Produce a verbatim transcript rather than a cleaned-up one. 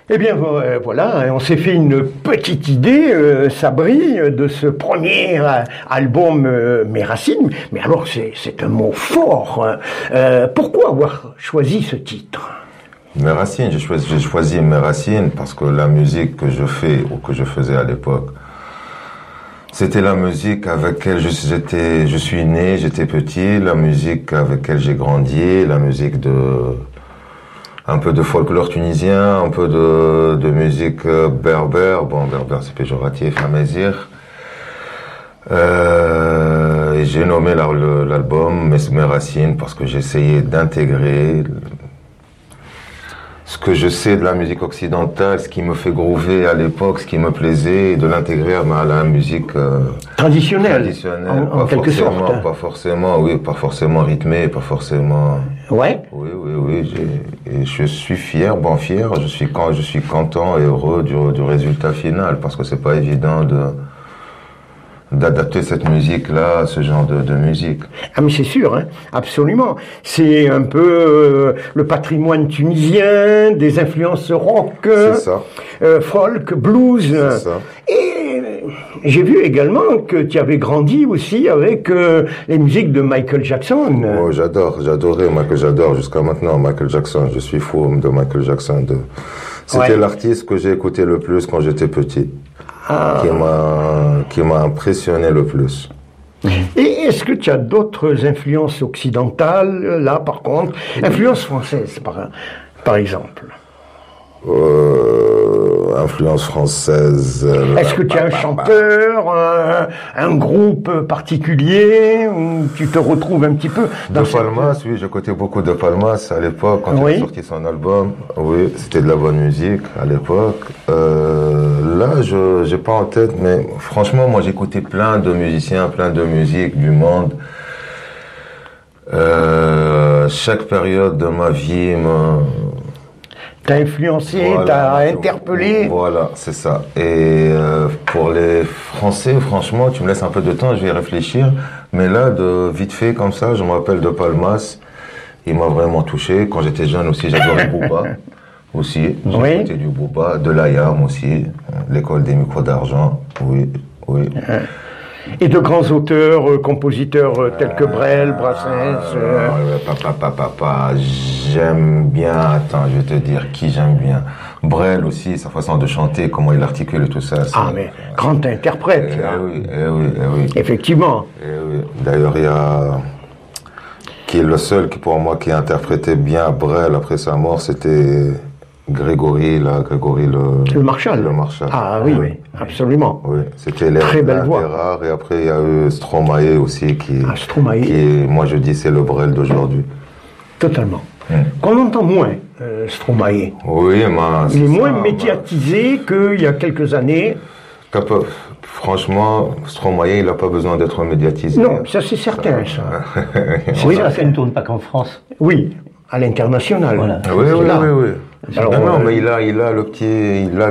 Eh bien euh, voilà, on s'est fait une petite idée, euh, Sabri, de ce premier euh, album euh, Mes Racines. Mais alors c'est, c'est un mot fort. Hein. Euh, pourquoi avoir choisi ce titre ? Mes Racines, j'ai choisi, j'ai choisi Mes Racines parce que la musique que je fais ou que je faisais à l'époque, c'était la musique avec laquelle je, j'étais, je suis né, j'étais petit, la musique avec laquelle j'ai grandi, la musique de... un peu de folklore tunisien, un peu de, de musique berbère. Bon, berbère c'est péjoratif, amazigh. Euh, et j'ai nommé la, le, l'album Mes, Mes Racines parce que j'essayais d'intégrer ce que je sais de la musique occidentale, ce qui me fait groover à l'époque, ce qui me plaisait, et de l'intégrer à, ma, à la musique euh, traditionnelle, traditionnelle en, en quelque sorte. Hein. Pas forcément, oui, pas forcément rythmé, pas forcément. Ouais. Oui, oui, oui. J'ai, et je suis fier, bon fier. Je suis quand, je suis content et heureux du, du résultat final parce que c'est pas évident de d'adapter cette musique-là à ce genre de, de musique. Ah mais c'est sûr, hein, absolument. C'est un peu euh, le patrimoine tunisien, des influences rock, c'est ça. Euh, folk, blues. C'est ça. Et j'ai vu également que tu avais grandi aussi avec euh, les musiques de Michael Jackson. Oh, j'adore, j'adorais Michael, j'adore jusqu'à maintenant Michael Jackson. Je suis fou de Michael Jackson. De... C'était ouais. l'artiste que j'ai écouté le plus quand j'étais petit. Ah. Qui m'a, qui m'a impressionné le plus. Et est-ce que tu as d'autres influences occidentales, là, par contre, influences françaises, par, par exemple? Euh, influence française. Est-ce que tu as un chanteur, un, un groupe particulier, où tu te retrouves un petit peu dans De Palmas, cette... oui, j'écoutais beaucoup de Palmas à l'époque, quand oui. il a sorti son album. Oui, c'était de la bonne musique à l'époque. Euh, là, je j'ai pas en tête, mais franchement, moi, j'écoutais plein de musiciens, plein de musique du monde. Euh, chaque période de ma vie me... T'as influencé, voilà, t'as interpellé. Voilà, c'est ça. Et euh, pour les Français, franchement, tu me laisses un peu de temps, je vais y réfléchir. Mais là, de vite fait, comme ça, je me rappelle de Palmas. Il m'a vraiment touché. Quand j'étais jeune aussi, j'adorais Booba. Aussi, j'ai écouté du Booba, de l'A Y A M aussi, l'école des micros d'argent. Oui, oui. Et de grands auteurs, euh, compositeurs euh, tels que Brel, Brassens. Euh... Papa, papa, papa, j'aime bien. Attends, je vais te dire qui j'aime bien. Brel aussi, sa façon de chanter, comment il articule et tout ça. Ah, mais grand interprète. Eh oui, eh oui, eh oui. Effectivement. Eh oui. D'ailleurs, il y a qui est le seul qui pour moi qui interprétait bien Brel après sa mort, c'était Grégory, là, Grégory le... Le Marshall. Le Marshall. Ah oui, oui, absolument. Oui, c'était l'un des rares. Et après, il y a eu Stromae aussi, qui, ah, Stromae. qui est, moi je dis, c'est le Brel d'aujourd'hui. Totalement. Hum. Qu'on entend moins, euh, Stromae. Oui, mais... Il est moins ça, médiatisé bah... qu'il y a quelques années. Cap- Franchement, Stromae, il n'a pas besoin d'être médiatisé. Non, ça c'est certain, ça. ça. Oui, ça, ça ne tourne pas qu'en France. Oui, à l'international. Voilà. Oui, oui, oui, oui. Alors, non, non, euh... mais il a, il a le petit, il a